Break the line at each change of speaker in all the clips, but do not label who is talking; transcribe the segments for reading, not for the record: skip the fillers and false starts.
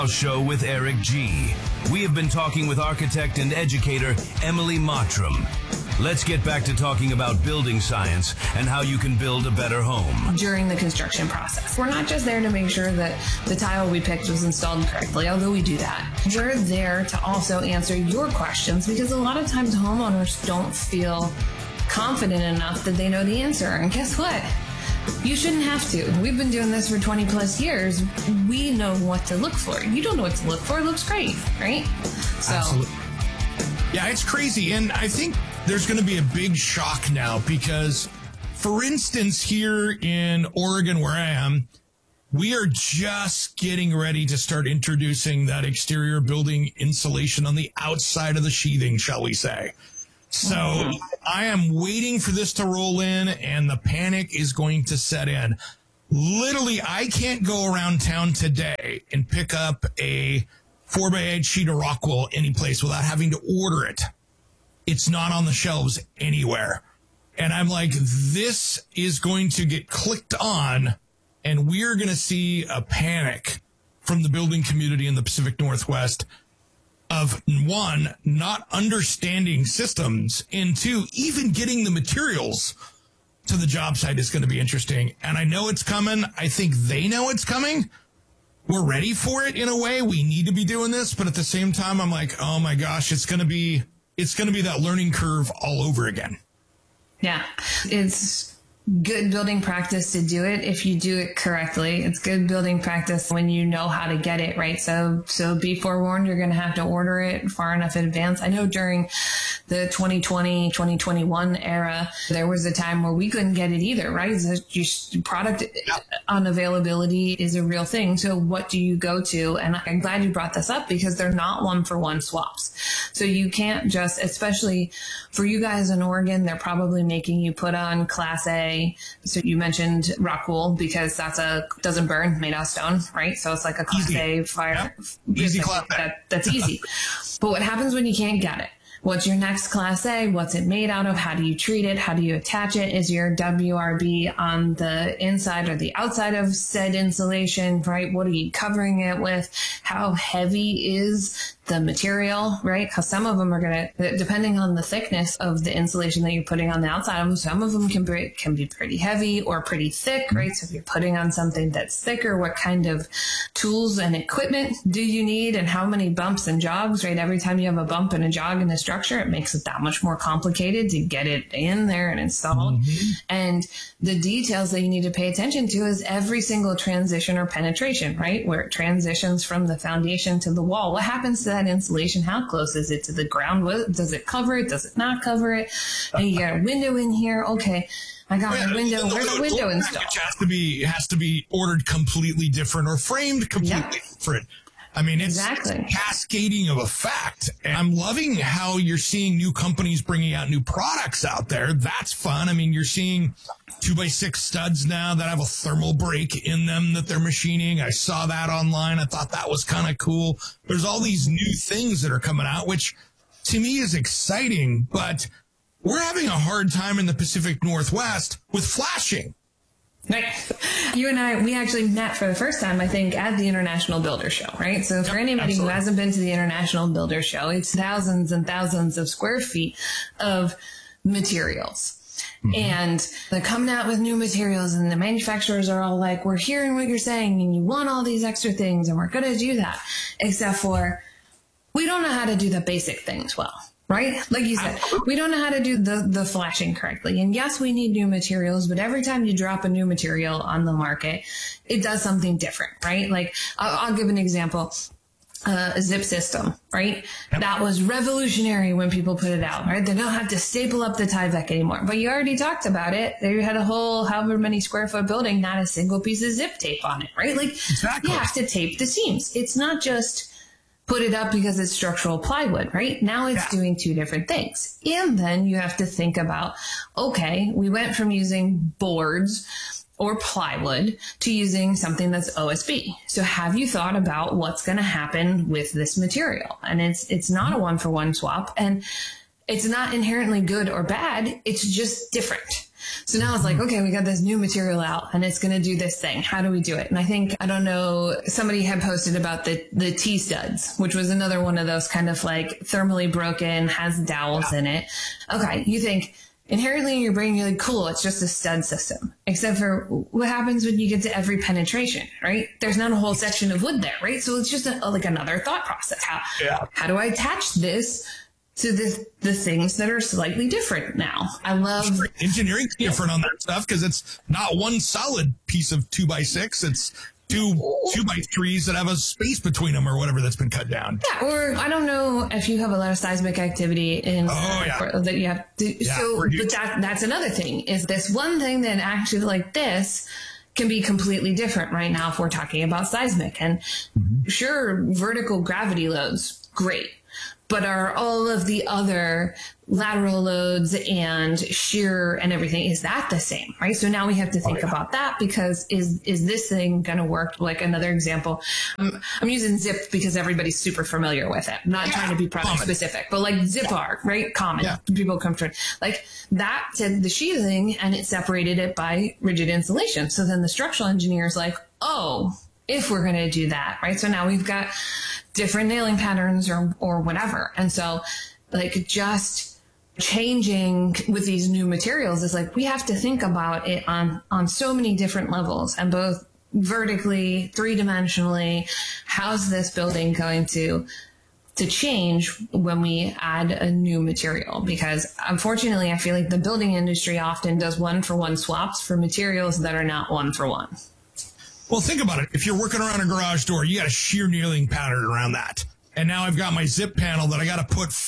Show with Eric G. We have been talking with architect and educator Emily Mottram. Let's get back to talking about building science and how you can build a better home.
During the construction process, we're not just there to make sure that the tile we picked was installed correctly, although we do that. We're there to also answer your questions, because a lot of times homeowners don't feel confident enough that they know the answer. And guess what? You shouldn't have to. We've been doing this for 20 plus years. We know what to look for. You don't know what to look for. It looks great, right? So,
absolutely. Yeah, it's crazy. And I think there's going to be a big shock now because, for instance, here in Oregon, where I am, we are just getting ready to start introducing that exterior building insulation on the outside of the sheathing, shall we say. So I am waiting for this to roll in, and the panic is going to set in. Literally, I can't go around town today and pick up a 4x8 sheet of Rockwool anyplace without having to order it. It's not on the shelves anywhere. And I'm like, this is going to get clicked on, and we're going to see a panic from the building community in the Pacific Northwest of, one, not understanding systems, and two, even getting the materials to the job site is going to be interesting. And I know it's coming. I think they know it's coming. We're ready for it in a way. We need to be doing this. But at the same time, I'm like, oh my gosh, it's going to be that learning curve all over again.
Yeah, it's good building practice to do it if you do it correctly. It's good building practice when you know how to get it right. So be forewarned, you're going to have to order it far enough in advance. I know during the 2020, 2021 era, there was a time where we couldn't get it either, right? So product unavailability is a real thing. So what do you go to? And I'm glad you brought this up, because they're not one-for-one swaps. So you can't just, especially for you guys in Oregon, they're probably making you put on Class A. So you mentioned Rockwool, because doesn't burn, made out of stone, right? So it's like a Class A fire.
Yep. Easy Class A.
That's easy. But what happens when you can't get it? What's your next Class A? What's it made out of? How do you treat it? How do you attach it? Is your WRB on the inside or the outside of said insulation, right? What are you covering it with? How heavy is the material, right? Because some of them are going to, depending on the thickness of the insulation that you're putting on the outside of them, some of them can be pretty heavy or pretty thick, right? So if you're putting on something that's thicker, what kind of tools and equipment do you need, and how many bumps and jogs, right? Every time you have a bump and a jog in the structure, it makes it that much more complicated to get it in there and installed. And the details that you need to pay attention to is every single transition or penetration, right? Where it transitions from the foundation to the wall. What happens to that insulation? How close is it to the ground? Does it cover it? Does it not cover it? And you got a window in here. Okay, I got my window. Where's the window installed?
It has to be ordered completely different or framed completely different. I mean, it's cascading of effect. And I'm loving how you're seeing new companies bringing out new products out there. That's fun. I mean, you're seeing 2x6 studs now that have a thermal break in them that they're machining. I saw that online. I thought that was kind of cool. There's all these new things that are coming out, which to me is exciting, but we're having a hard time in the Pacific Northwest with flashing.
Right. You and I, we actually met for the first time, I think, at the International Builder Show, right? So for anybody who hasn't been to the International Builder Show, it's thousands and thousands of square feet of materials. And they're coming out with new materials, and the manufacturers are all like, we're hearing what you're saying, and you want all these extra things, and we're going to do that. Except for, we don't know how to do the basic things well. Right? Like you said, we don't know how to do the flashing correctly. And yes, we need new materials, but every time you drop a new material on the market, it does something different, right? Like I'll give an example. A zip system, right? That was revolutionary when people put it out, right? They don't have to staple up the Tyvek anymore. But you already talked about it. They had a whole however many square foot building, not a single piece of zip tape on it, right? Like you have to tape the seams. It's not just put it up because it's structural plywood, right? Now it's doing two different things. And then you have to think about, okay, we went from using boards or plywood to using something that's OSB. So have you thought about what's going to happen with this material? And it's not a one-for-one swap, and it's not inherently good or bad. It's just different. So now it's like, okay, we got this new material out and it's going to do this thing. How do we do it? And I think, I don't know, somebody had posted about the T-studs, which was another one of those kind of like thermally broken, has dowels in it. Okay. You think inherently in your brain, you're like, cool, it's just a stud system. Except for what happens when you get to every penetration, right? There's not a whole section of wood there, right? So it's just like another thought process. How do I attach this to the things that are slightly different now? I love
engineering different on that stuff because it's not one solid piece of 2x6. It's two 2x3s that have a space between them or whatever that's been cut down.
Yeah, or I don't know if you have a lot of seismic activity in that you have to. But that's another thing is this one thing that actually like this can be completely different right now if we're talking about seismic. And sure, vertical gravity loads, great. But are all of the other lateral loads and shear and everything, is that the same, right? So now we have to think about that because is this thing going to work? Like another example, I'm using Zip because everybody's super familiar with it. I'm not trying to be product specific, but like Zip-Arc, right? Common. Yeah. People come to it. Like that said the sheathing and it separated it by rigid insulation. So then the structural engineer is like, oh, if we're going to do that, right? So now we've got different nailing patterns or whatever. And so like just changing with these new materials is like, we have to think about it on so many different levels and both vertically, three-dimensionally. How's this building going to change when we add a new material? Because unfortunately, I feel like the building industry often does one-for-one swaps for materials that are not one-for-one.
Well, think about it. If you're working around a garage door, you got a shear nailing pattern around that. And now I've got my Zip panel that I got to put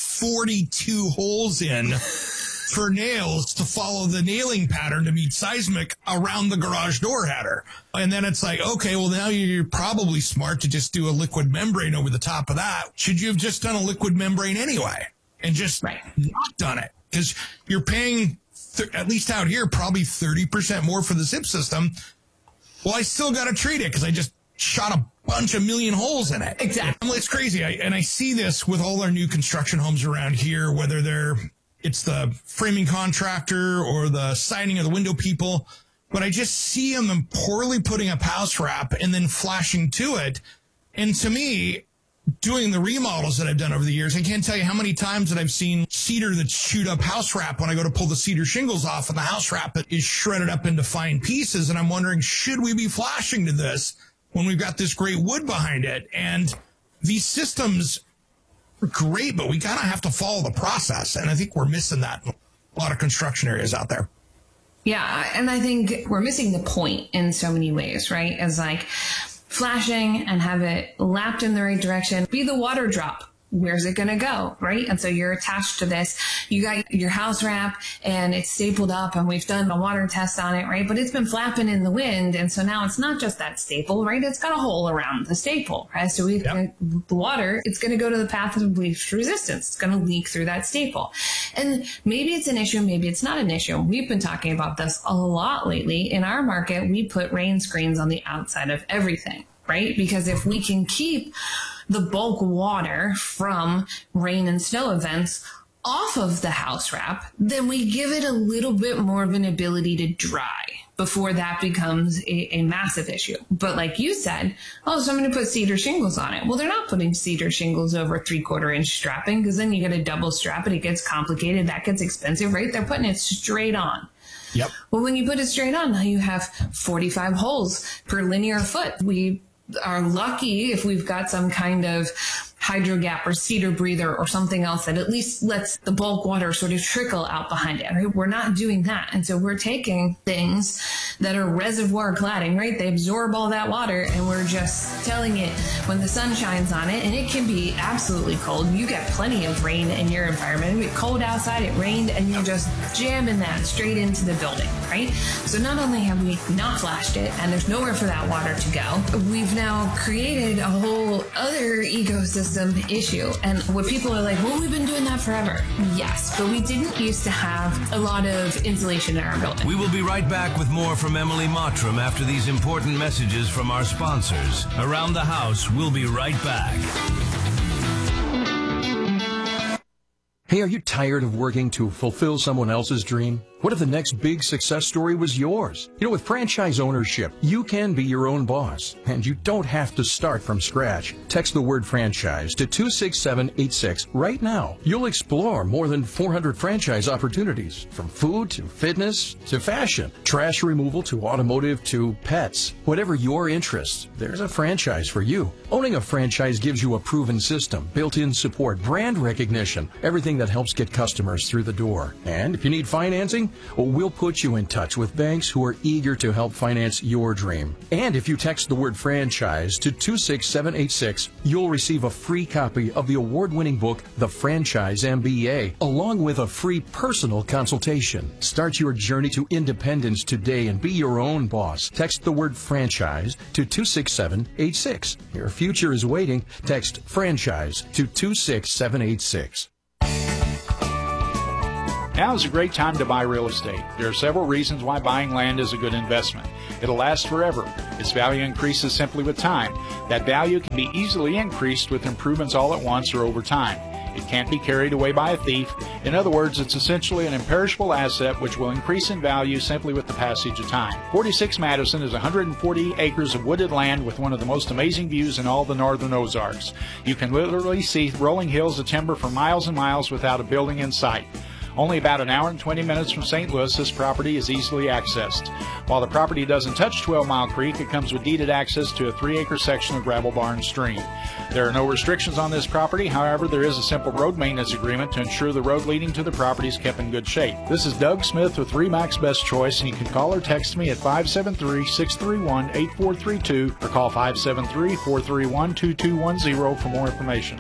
42 holes in for nails to follow the nailing pattern to meet seismic around the garage door header. And then it's like, okay, well, now you're probably smart to just do a liquid membrane over the top of that. Should you have just done a liquid membrane anyway and just not done it? Because you're paying, at least out here, probably 30% more for the Zip system. Well, I still got to treat it because I just shot a bunch of million holes in it.
Exactly.
It's crazy. I see this with all our new construction homes around here, whether it's the framing contractor or the siding or the window people, but I just see them poorly putting up house wrap and then flashing to it. And to me, doing the remodels that I've done over the years, I can't tell you how many times that I've seen cedar that's chewed up house wrap when I go to pull the cedar shingles off and the house wrap is shredded up into fine pieces. And I'm wondering, should we be flashing to this when we've got this great wood behind it? And these systems are great, but we kind of have to follow the process. And I think we're missing that in a lot of construction areas out there.
Yeah. And I think we're missing the point in so many ways, right? As like, flashing and have it lapped in the right direction, be the water drop. Where's it going to go? Right. And so you're attached to this. You got your house wrap and it's stapled up and we've done a water test on it. Right. But it's been flapping in the wind. And so now it's not just that staple, right? It's got a hole around the staple. Right. So the water, it's going to go to the path of least resistance. It's going to leak through that staple. And maybe it's an issue. Maybe it's not an issue. We've been talking about this a lot lately. In our market, we put rain screens on the outside of everything. Right? Because if we can keep the bulk water from rain and snow events off of the house wrap, then we give it a little bit more of an ability to dry before that becomes a massive issue. But like you said, so I'm going to put cedar shingles on it. Well, they're not putting cedar shingles over 3/4 inch strapping because then you get a double strap and it gets complicated. That gets expensive, right? They're putting it straight on.
Yep.
Well, when you put it straight on, now you have 45 holes per linear foot. We are lucky if we've got some kind of hydro gap or cedar breather or something else that at least lets the bulk water sort of trickle out behind it. Right? We're not doing that. And so we're taking things that are reservoir cladding, right? They absorb all that water and we're just telling it when the sun shines on it, and it can be absolutely cold. You get plenty of rain in your environment. It cold outside, it rained, and you're just jamming that straight into the building, right? So not only have we not flashed it and there's nowhere for that water to go, we've now created a whole other ecosystem issue. And what people are like, well, we've been doing that forever. Yes, but we didn't used to have a lot of insulation in our building.
We will be right back with more from Emily Mottram after these important messages from our sponsors. Around the House, we'll be right back.
Hey, are you tired of working to fulfill someone else's dream? What if the next big success story was yours? You know, with franchise ownership, you can be your own boss, and you don't have to start from scratch. Text the word franchise to 26786 right now. You'll explore more than 400 franchise opportunities, from food to fitness to fashion, trash removal to automotive to pets. Whatever your interests, there's a franchise for you. Owning a franchise gives you a proven system, built-in support, brand recognition, everything that helps get customers through the door. And if you need financing, well, we'll put you in touch with banks who are eager to help finance your dream. And if you text the word franchise to 26786, you'll receive a free copy of the award-winning book, The Franchise MBA, along with a free personal consultation. Start your journey to independence today and be your own boss. Text the word franchise to 26786. Your future is waiting. Text franchise to 26786.
Now is a great time to buy real estate. There are several reasons why buying land is a good investment. It'll last forever. Its value increases simply with time. That value can be easily increased with improvements all at once or over time. It can't be carried away by a thief. In other words, it's essentially an imperishable asset which will increase in value simply with the passage of time. 46 Madison is 140 acres of wooded land with one of the most amazing views in all the northern Ozarks. You can literally see rolling hills of timber for miles and miles without a building in sight. Only about an hour and 20 minutes from St. Louis, this property is easily accessed. While the property doesn't touch 12 Mile Creek, it comes with deeded access to a 3-acre section of Gravel Barn Stream. There are no restrictions on this property. However, there is a simple road maintenance agreement to ensure the road leading to the property is kept in good shape. This is Doug Smith with RE/MAX Best Choice, and you can call or text me at 573-631-8432 or call 573-431-2210 for more information.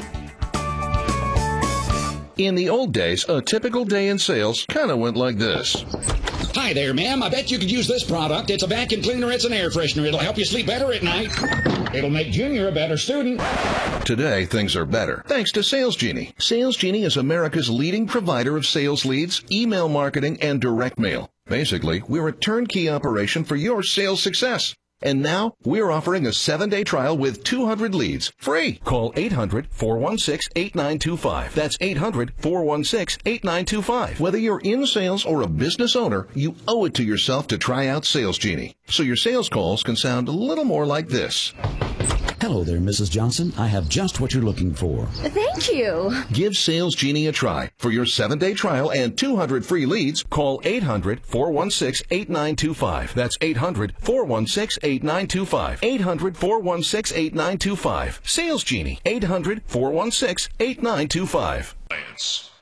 In the old days, a typical day in sales kind of went like this.
Hi there, ma'am. I bet you could use this product. It's a vacuum cleaner. It's an air freshener. It'll help you sleep better at night. It'll make Junior a better student.
Today, things are better, thanks to Sales Genie. Sales Genie is America's leading provider of sales leads, email marketing, and direct mail. Basically, we're a turnkey operation for your sales success. And now, we're offering a 7-day trial with 200 leads, free. Call 800-416-8925. That's 800-416-8925. Whether you're in sales or a business owner, you owe it to yourself to try out Sales Genie, so your sales calls can sound a little more like this.
Hello there, Mrs. Johnson. I have just what you're looking for.
Thank you.
Give Sales Genie a try. For your 7-day trial and 200 free leads, call 800-416-8925. That's 800-416-8925. 800-416-8925. Sales Genie. 800-416-8925.